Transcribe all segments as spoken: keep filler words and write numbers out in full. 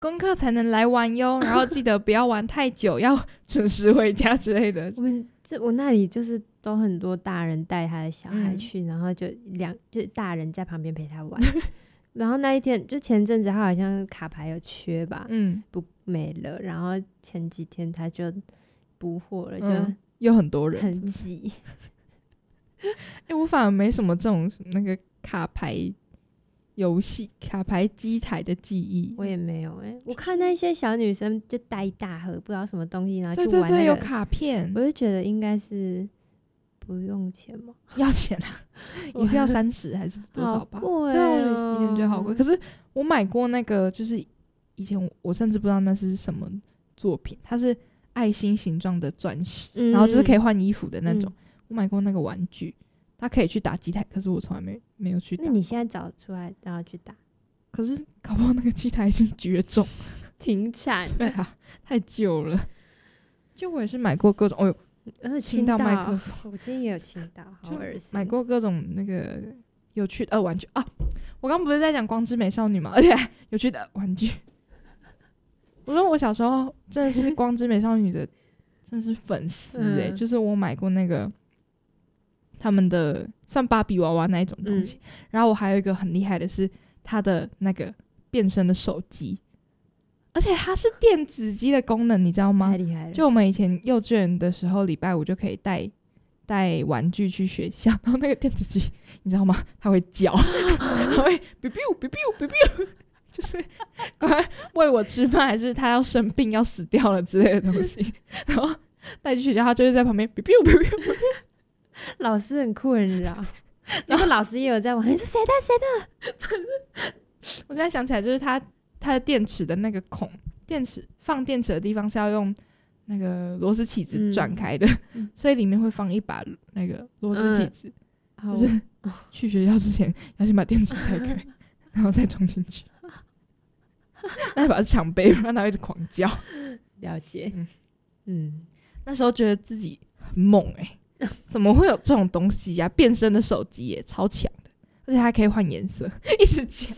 功课才能来玩哟，然后记得不要玩太久，要准时回家之类的。 我们这我那里就是都很多大人带他的小孩去，嗯、然后就两就大人在旁边陪他玩。然后那一天就前阵子他好像卡牌有缺吧，嗯，不没了。然后前几天他就补货了，就、嗯、 有很多人很挤。 哎、欸，我反而没什么这种那个卡牌游戏、卡牌机台的记忆。 我也没有哎、欸，我看那些小女生就带一大盒不知道什么东西，然后去玩、那個、 对对对，有卡片， 我就觉得应该是不用钱吗？ 要钱啊！你是要三十还是多少吧？ 好贵、喔， 对啊，我以前觉得好贵。可是我买过那个，就是以前 我, 我甚至不知道那是什么作品，它是爱心形状的钻石、嗯，然后就是可以换衣服的那种。嗯、我买过那个玩具，它可以去打机台，可是我从来没没有去打。 那你现在找出来然后去打？ 可是搞不好那个机台已经绝种停产。 对啊，太旧了。就我也是买过各种，哦呦， 而且亲到麦克风， 我今天也有亲到，好恶心。 买过各种那个有趣的、呃、玩具啊！我刚不是在讲光之美少女吗？而且有趣的玩具。我说我小时候真的是光之美少女的，真的是粉丝哎、欸嗯！就是我买过那个他们的算芭比娃娃那一种东西、嗯，然后我还有一个很厉害的是它的那个变身的手机。而且它是电子机的功能，你知道吗？ 太厉害了！就我们以前幼稚园的时候，礼拜五就可以带带玩具去学校，然后那个电子机，你知道吗？它会叫，它会 biu biu biu biu biu biu， 就是赶快喂我吃饭，还是它要生病要死掉了之类的东西，然后带去学校，它就会在旁边 biu biu biu biu。 老师很困扰，结果老师也有在玩，你说谁的谁的？真是，我现在想起来，就是它。它的电池的那个孔，电池放电池的地方是要用那个螺丝起子转开的、嗯，所以里面会放一把那个螺丝起子、嗯，就是去学校之前要先把电池拆开，然後再装进去。那把它抢背，不然它会一直狂叫。 了解，嗯嗯，那时候觉得自己很猛哎、欸，怎么会有这种东西呀、啊？变身的手机耶，超强的，而且还可以换颜色，一直加。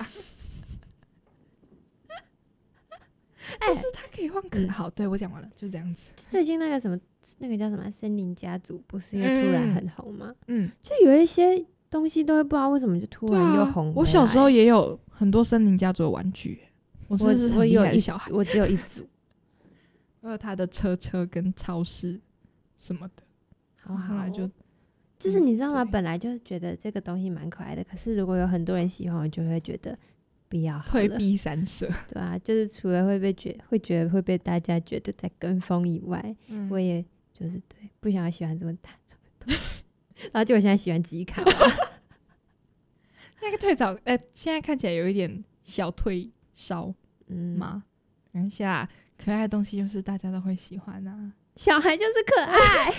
就是它可以换可、欸、好，对我讲完了，就这样子。 最近那个什么，那个叫什么《森林家族》，不是又突然很红吗？嗯，就有一些东西都会不知道为什么就突然又红、啊。 我小时候也有很多森林家族的玩具，我真的是很厉害的小孩。 我, 我只有一组， 我有他的车车跟超市什么的。 好好， 后来就就是你知道吗？本来就觉得这个东西蛮可爱的，可是如果有很多人喜欢，我就会觉得。不要退避三舍， 对啊，就是除了会被觉会觉得会被大家觉得在跟风以外、嗯，我也就是对不想要喜欢这么大众的东西，然后结果现在喜欢吉卡， 那个退早，呃，现在看起来有一点小退烧，嗯吗？没关系啦，可爱的东西就是大家都会喜欢啊， 小孩就是可爱。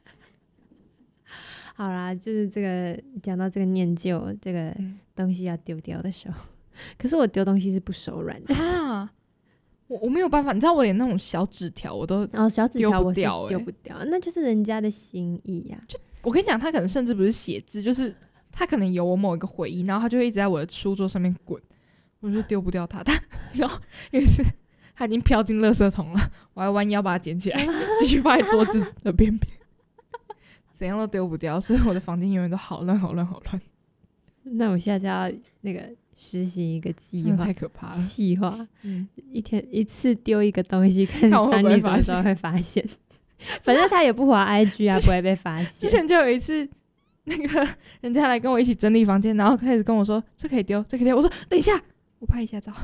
好啦，就是这个讲到这个念旧这个东西要丢掉的时候。可是我丢东西是不手软的啊，我我没有办法，你知道我连那种小纸条我都哦，小纸条我是丢不掉，那就是人家的心意呀、啊。 就我跟你讲，他可能甚至不是写字，就是他可能有我某一个回忆，然后他就会一直在我的书桌上面滚，我就丢不掉他。他然后有一次他已经飘进垃圾桶了，我还弯腰把它捡起来，继续放在桌子的边边，怎样都丢不掉，所以我的房间永远都好乱好乱好乱。 那我下次要那个。实行一个计划， 太可怕了！ 计划、嗯，一天一次丢一个东西，看三女什么时候会发现。反正他也不滑 I G 啊，不会被发现。 之前就有一次，那个人家来跟我一起整理房间，然后开始跟我说：“这可以丢，这可以丢。”我说：“等一下，我拍一下照。”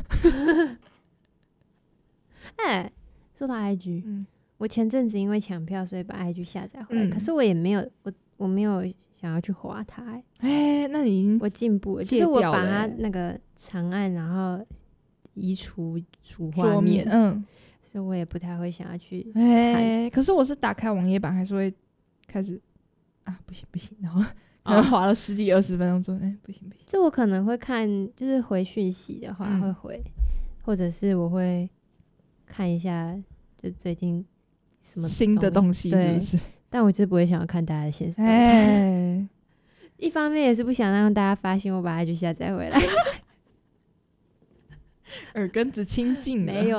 哎、欸，说到 I G，、嗯、我前阵子因为抢票，所以把 I G 下载回来、嗯，可是我也没有我我没有。想要去滑它、欸， 哎、欸，那你我进步了，就是我把它那个长按，然后移除主画面，嗯，所以我也不太会想要去看。 哎、欸，可是我是打开网页版，还是会开始啊，不行不行，然后可能滑了十几二十分钟之后，哎、欸，不行不行。 这我可能会看，就是回讯息的话会回，嗯、或者是我会看一下，就最近什么新的东西是不是？ 但我就是不会想要看大家的现实动态、欸，一方面也是不想让大家发现我把它就下载回来， 耳根子清净了， 没有。